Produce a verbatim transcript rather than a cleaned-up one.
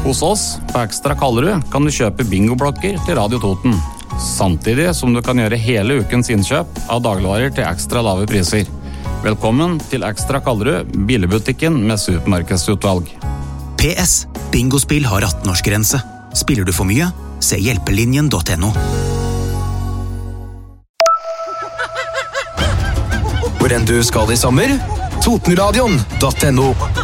Hos oss på Ekstra Kallerud kan du kjøpe bingoblokker til Radio Toten, samtidig som du kan gjøre hele ukens innkjøp av dagligvarer til ekstra lave priser. Velkommen til Ekstra Kallerud, bilebutikken med supermarkedsutvalg. P S. Bingospill har atten-årsgrense. Spiller du for mye? Se hjelpelinjen punktum no. Hvor enn du skal i sommer, Totenradion punktum no.